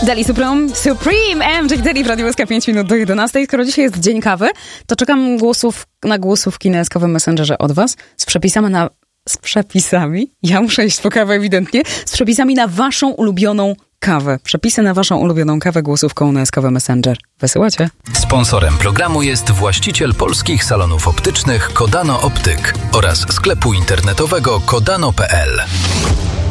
Dali Supreme MJ Dali w Radiu SK 5 minut do 11. Skoro dzisiaj jest dzień kawy, to czekam na głosówki na SK Messengerze od was z przepisami. Ja muszę iść po kawę ewidentnie. Z przepisami na waszą ulubioną kawę. Przepisy na waszą ulubioną kawę głosówką na SK Messenger. Wysyłacie? Sponsorem programu jest właściciel polskich salonów optycznych Kodano Optyk oraz sklepu internetowego kodano.pl.